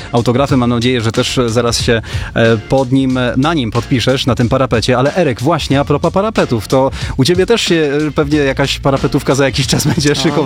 autografy. Mam nadzieję, że też zaraz się na nim podpiszesz, na tym parapecie. Ale Erek, właśnie a propos parapetów, to u ciebie też się pewnie jakaś parapetówka za jakiś czas będzie szykowała.